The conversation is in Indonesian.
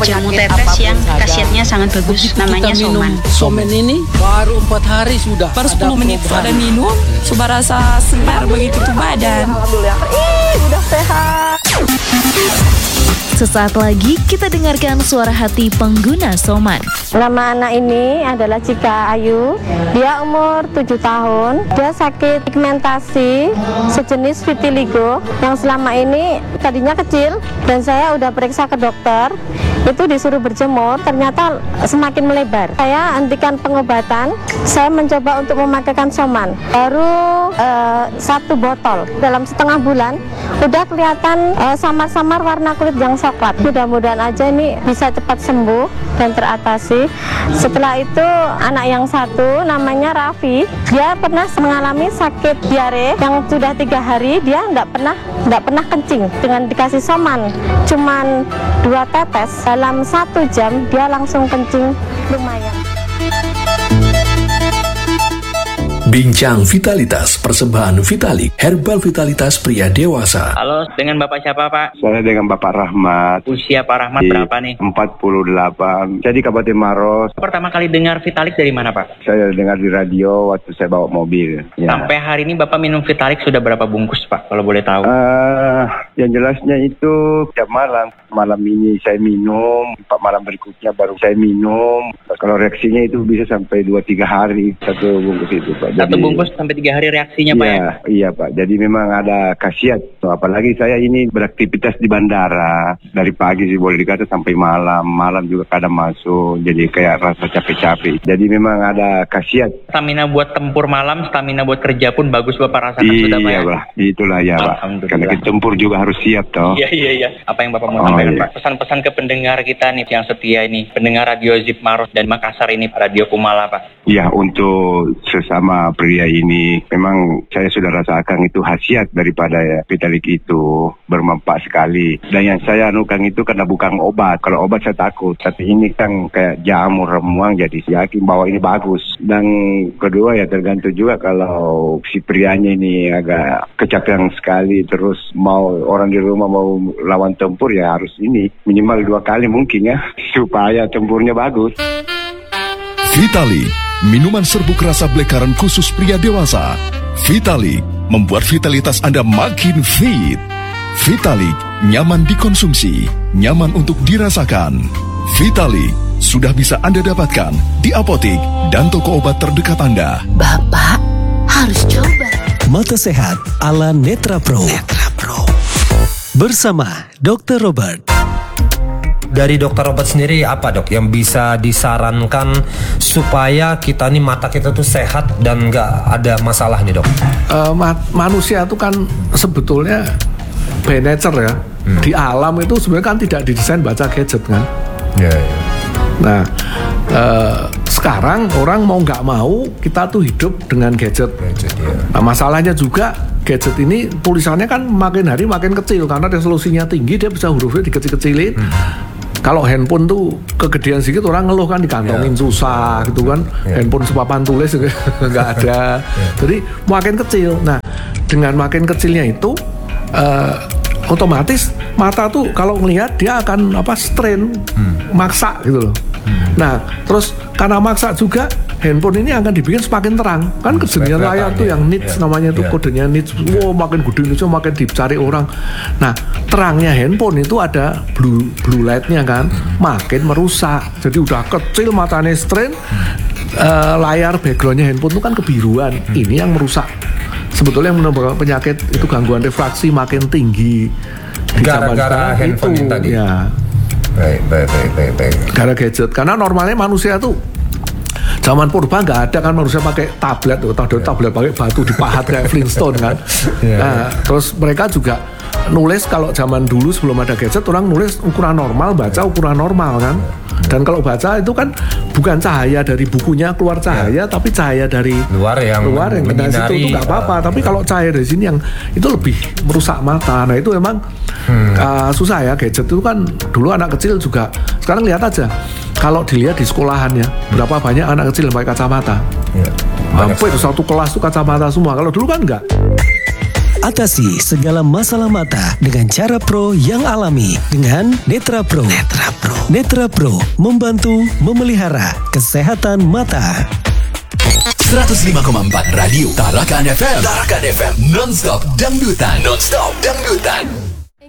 jamu tetes yang khasiatnya sangat bagus. Namanya Soman. Soman ini baru 4 hari sudah. Baru 10 menit sudah minum, sudah rasa segar begitu tuh badan. Alhamdulillah, udah sehat. Sesaat lagi kita dengarkan suara hati pengguna Soman. Nama anak ini adalah Cika Ayu. Dia umur 7 tahun. Dia sakit pigmentasi sejenis vitiligo yang selama ini tadinya kecil dan saya udah periksa ke dokter. Itu disuruh berjemur, ternyata semakin melebar. Saya hentikan pengobatan. Saya mencoba untuk memakaikan Soman. Baru 1 botol dalam setengah bulan udah kelihatan samar-samar warna kulit yang coklat. Mudah-mudahan aja ini bisa cepat sembuh dan teratasi. Setelah itu anak yang satu namanya Raffi, dia pernah mengalami sakit diare yang sudah 3 hari dia nggak pernah kencing. Dengan dikasih Soman cuman 2 tetes dalam 1 jam dia langsung kencing lumayan. Bincang Vitalitas, persembahan Vitalik, herbal vitalitas pria dewasa. Halo, dengan Bapak siapa, Pak? Saya dengan Bapak Rahmat. Usia Pak Rahmat berapa nih? 48. Saya di Kabupaten Maros. Pertama kali dengar Vitalik dari mana, Pak? Saya dengar di radio waktu saya bawa mobil. Ya. Sampai hari ini Bapak minum Vitalik sudah berapa bungkus, Pak? Kalau boleh tahu. Yang jelasnya itu tiap malam. Malam ini saya minum, 4 malam berikutnya baru saya minum. Kalau reaksinya itu bisa sampai 2-3 hari satu bungkus itu, Pak. Satu bungkus sampai 3 hari reaksinya, Pak, ya? Iya, Pak. Jadi memang ada khasiat. Apalagi saya ini beraktivitas di bandara. Dari pagi sih boleh dikata sampai malam. Malam juga kadang masuk. Jadi kayak rasa capek-capek. Jadi memang ada khasiat. Stamina buat tempur malam, stamina buat kerja pun bagus Bapak rasakan sudah, Pak, ya? Iya, Pak. Itulah ya, Pak. Karena kita tempur juga harus siap, toh. Iya. Apa yang Bapak mau sampaikan, Pak? Pesan-pesan ke pendengar kita nih, yang setia ini. Pendengar Radio Zip Maros dan Makassar ini, Radio Kumala, Pak. Ya, untuk sesama pria ini memang saya sudah rasakan itu khasiat daripada Vitalik itu bermanfaat sekali. Dan yang saya anukan itu karena bukan obat. Kalau obat saya takut, tapi ini kan kayak jamur remuang, jadi yakin bahwa ini bagus. Dan kedua ya tergantung juga kalau si prianya ini agak kecapean sekali, terus mau orang di rumah mau lawan tempur ya harus ini minimal 2 kali mungkin ya supaya tempurnya bagus. Vitalik, minuman serbuk rasa blackcurrant khusus pria dewasa. Vitalik membuat vitalitas Anda makin fit. Vitalik nyaman dikonsumsi, nyaman untuk dirasakan. Vitalik sudah bisa Anda dapatkan di apotik dan toko obat terdekat Anda. Bapak harus coba. Mata sehat ala Netra Pro. Bersama Dr. Robert. Dari Dokter Robert sendiri apa, Dok, yang bisa disarankan supaya kita nih mata kita tuh sehat dan nggak ada masalah nih, Dok? Manusia itu kan sebetulnya by nature ya. Di alam itu sebenarnya kan tidak didesain baca gadget kan. Yeah. Nah, sekarang orang mau nggak mau kita tuh hidup dengan gadget. Nah, masalahnya juga gadget ini tulisannya kan makin hari makin kecil karena resolusinya tinggi, dia bisa hurufnya dikecil-kecilin. Kalau handphone tuh kegedean sedikit orang ngeluh kan dikantongin susah gitu kan. Handphone sepapan tulis nggak ada. Jadi makin kecil. Nah, dengan makin kecilnya itu otomatis mata tuh kalau ngelihat dia akan strain, maksa gitu loh. Nah, terus karena maksa juga handphone ini akan dibikin semakin terang. Kan kedenya layar tuh yang nits namanya tuh kodenya nits. Wow, makin gede nitsnya makin dicari orang. Nah, terangnya handphone itu ada blue light-nya kan, makin merusak. Jadi udah kecil matanya strain, layar background-nya handphone itu kan kebiruan. Ini yang merusak. Sebetulnya yang menyebabkan penyakit itu gangguan refraksi makin tinggi. Gara-gara handphone itu, tadi. Ya. Baik. Gara gadget. Karena normalnya manusia tuh zaman purba nggak ada kan manusia pakai tablet, tablet pakai batu dipahat kayak Flintstone kan. Nah, terus mereka juga nulis kalau zaman dulu sebelum ada gadget orang nulis ukuran normal, baca ukuran normal kan. Dan kalau baca itu kan bukan cahaya dari bukunya keluar cahaya, tapi cahaya dari luar yang kena situ itu nggak apa-apa. Tapi kalau cahaya dari sini yang itu lebih merusak mata. Nah itu emang susah ya gadget itu kan. Dulu anak kecil juga, sekarang lihat aja kalau dilihat di sekolahan ya berapa banyak anak kecil yang pakai kacamata. Hampir satu kelas tuh kacamata semua. Kalau dulu kan enggak. Atasi segala masalah mata dengan cara pro yang alami dengan Netra Pro. Netra Pro membantu memelihara kesehatan mata. 105,4 Radio Tarakan FM. Non-stop dangdutan.